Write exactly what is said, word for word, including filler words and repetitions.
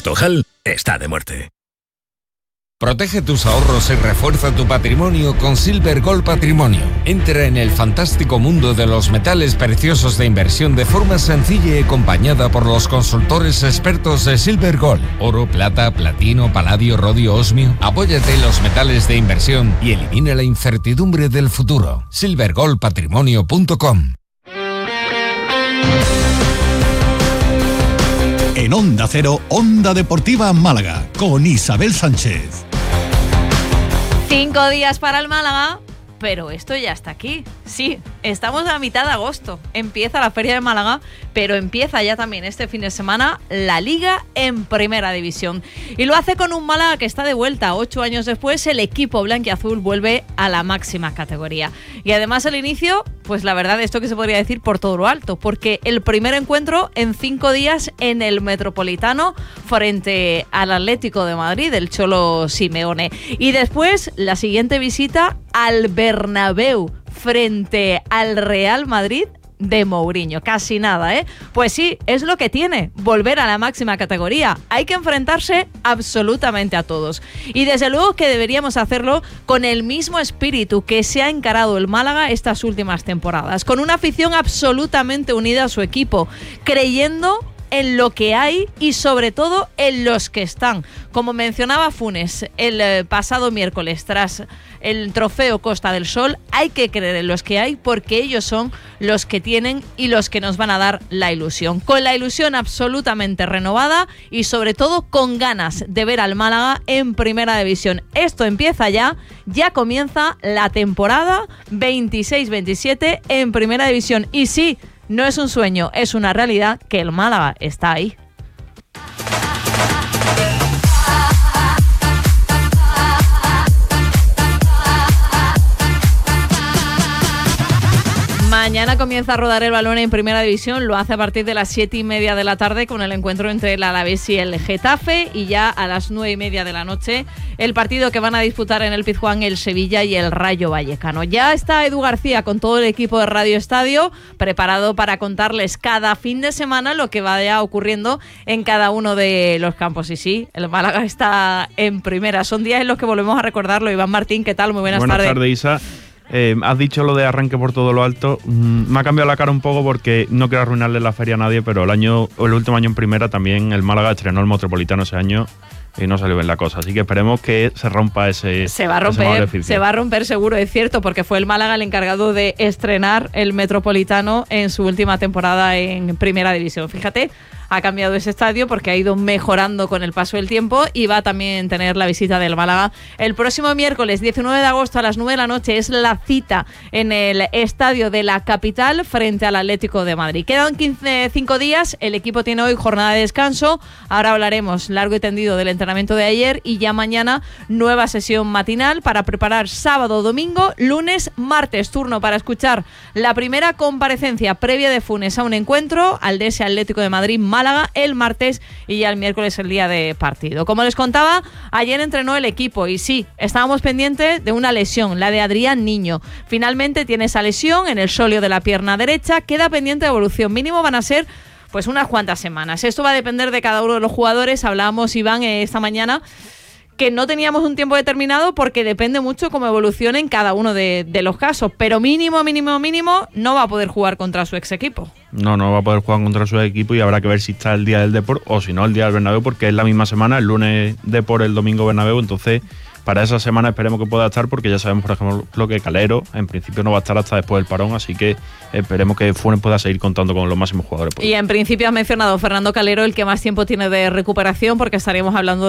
Portojal está de muerte. Protege tus ahorros y refuerza tu patrimonio con Silver Gold Patrimonio. Entra en el fantástico mundo de los metales preciosos de inversión de forma sencilla y acompañada por los consultores expertos de Silver Gold. Oro, plata, platino, paladio, rodio, osmio. Apóyate en los metales de inversión y elimina la incertidumbre del futuro. silver gold patrimonio punto com. En Onda Cero, Onda Deportiva Málaga, con Isabel Sánchez. Cinco días para el Málaga, pero esto ya está aquí. Sí, estamos a mitad de agosto. Empieza la Feria de Málaga, pero empieza ya también este fin de semana la Liga en Primera División. Y lo hace con un Málaga que está de vuelta. Ocho años después, el equipo blanquiazul vuelve a la máxima categoría. Y además el inicio, pues la verdad, esto que se podría decir por todo lo alto, porque el primer encuentro en cinco días en el Metropolitano frente al Atlético de Madrid, el Cholo Simeone. Y después, la siguiente visita al Bernabéu frente al Real Madrid de Mourinho. Casi nada, ¿eh? Pues sí, es lo que tiene, volver a la máxima categoría. Hay que enfrentarse absolutamente a todos. Y desde luego que deberíamos hacerlo con el mismo espíritu que se ha encarado el Málaga estas últimas temporadas, con una afición absolutamente unida a su equipo, creyendo en lo que hay y sobre todo en los que están. Como mencionaba Funes el eh, pasado miércoles tras el trofeo Costa del Sol, hay que creer en los que hay porque ellos son los que tienen y los que nos van a dar la ilusión. Con la ilusión absolutamente renovada y sobre todo con ganas de ver al Málaga en Primera División. Esto empieza ya, ya comienza la temporada veintiséis veintisiete en Primera División. Y sí, no es un sueño, es una realidad que el Málaga está ahí. Mañana comienza a rodar el balón en Primera División, lo hace a partir de las siete y media de la tarde con el encuentro entre el Alavés y el Getafe, y ya a las nueve y media de la noche el partido que van a disputar en el Pizjuán el Sevilla y el Rayo Vallecano. Ya está Edu García con todo el equipo de Radio Estadio preparado para contarles cada fin de semana lo que vaya ocurriendo en cada uno de los campos. Y sí, el Málaga está en primera. Son días en los que volvemos a recordarlo. Iván Martín, ¿qué tal? Muy buenas, buenas tardes. Buenas tardes, Isa. Eh, has dicho lo de arranque por todo lo alto. Mm, me ha cambiado la cara un poco porque no quiero arruinarle la feria a nadie, pero el año, el último año en primera también el Málaga estrenó el Metropolitano ese año y no salió bien la cosa. Así que esperemos que se rompa ese Se va a romper, se va a romper seguro, es cierto, porque fue el Málaga el encargado de estrenar el Metropolitano en su última temporada en Primera División. Fíjate, ha cambiado ese estadio porque ha ido mejorando con el paso del tiempo y va a también tener la visita del Málaga. El próximo miércoles diecinueve de agosto a las nueve de la noche es la cita en el estadio de la capital frente al Atlético de Madrid. Quedan quince, cinco días, el equipo tiene hoy jornada de descanso. Ahora hablaremos largo y tendido del entrenamiento de ayer y ya mañana nueva sesión matinal para preparar sábado, domingo, lunes, martes, turno para escuchar la primera comparecencia previa de Funes a un encuentro, al de ese Atlético de Madrid Málaga, el martes, y ya el miércoles el día de partido. Como les contaba, ayer entrenó el equipo y sí, estábamos pendientes de una lesión, la de Adrián Niño. Finalmente tiene esa lesión en el sóleo de la pierna derecha, queda pendiente de evolución. Mínimo van a ser pues unas cuantas semanas. Esto va a depender de cada uno de los jugadores. Hablábamos, Iván, esta mañana que no teníamos un tiempo determinado porque depende mucho cómo evolucione en cada uno de, de los casos, pero mínimo, mínimo, mínimo no va a poder jugar contra su ex equipo. No, no va a poder jugar contra su equipo y habrá que ver si está el día del Depor o si no el día del Bernabéu, porque es la misma semana, el lunes Depor, el domingo Bernabéu, entonces para esa semana esperemos que pueda estar, porque ya sabemos, por ejemplo, que Calero en principio no va a estar hasta después del parón, así que esperemos que Funes pueda seguir contando con los máximos jugadores. Y en principio has mencionado Fernando Calero, el que más tiempo tiene de recuperación, porque estaríamos hablando